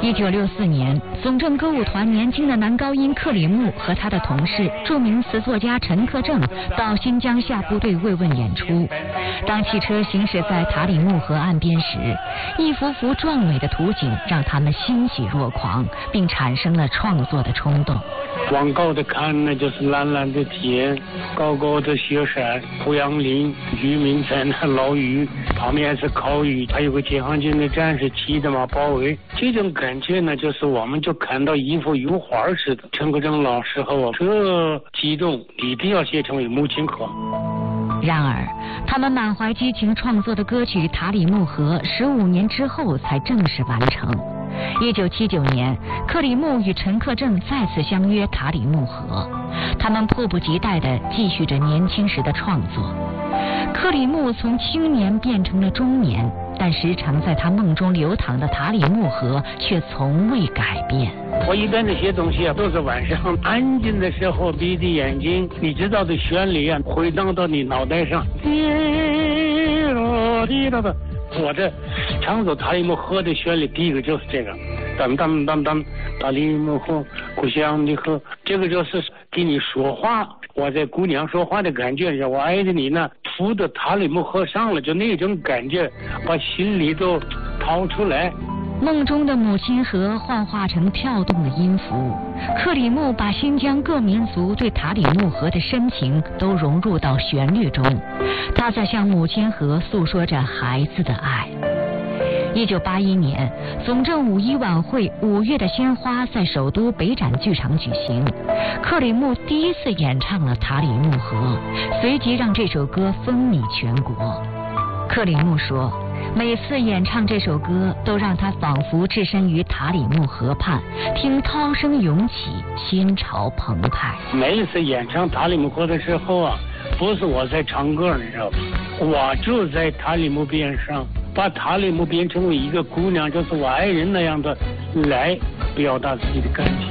1964年，总政歌舞团年轻的男高音克里木和他的同事著名词作家陈克正到新疆下部队慰问演出。当汽车行驶在塔里木河岸边时，一幅幅壮美的图景让他们欣喜若狂，并产生了创作的冲动。 往高的看呢，就是蓝蓝的天，高高的雪山、胡杨林、居民在那捞鱼，旁边是烤鱼，还有个解放军的战士骑着马包围。这种感觉呢，就是我们就看到一幅油画似的。陈克正老师和我这激动，一定要写成为母亲河。 然而，他们满怀激情创作的歌曲《塔里木河》15年之后才正式完成。1979年，克里木与陈克正再次相约塔里木河，他们迫不及待地继续着年轻时的创作。克里木从青年变成了中年，但时常在他梦中流淌的塔里木河却从未改变。 我一般这些东西都是晚上安静的时候闭着眼睛，你知道的旋律回荡到你脑袋上，滴答滴答的。我这唱走塔里木河的旋律，第一个就是这个，当当当当，塔里木河，故乡的河，这个就是给你说话，我在姑娘说话的感觉，我爱着你呢，浮到塔里木河上了，就那种感觉，把心里都掏出来。 梦中的母亲河幻化成跳动的音符，克里木把新疆各民族对塔里木河的深情都融入到旋律中，他在向母亲河诉说着孩子的爱。1981年，总政5·1晚会5月的鲜花在首都北展剧场举行，克里木第一次演唱了塔里木河，随即让这首歌风靡全国。克里木说，每次演唱这首歌都让他仿佛置身于塔里木河畔，听涛声涌起，心潮澎湃。 每一次演唱塔里木河的时候不是我在唱歌，你知道吧？我就在塔里木边上，把塔里木变成为一个姑娘，就是我爱人那样的来表达自己的感情。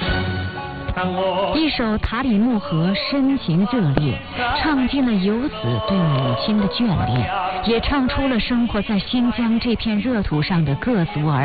一首《塔里木河》深情热烈，唱尽了游子对母亲的眷恋，也唱出了生活在新疆这片热土上的各族儿